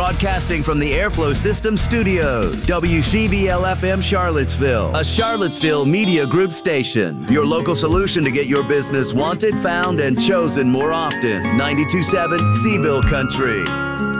broadcasting from the Airflow System Studios. WCBL-FM Charlottesville, a Charlottesville Media Group station. Your local solution to get your business wanted, found, and chosen more often. 92.7 Seville Country.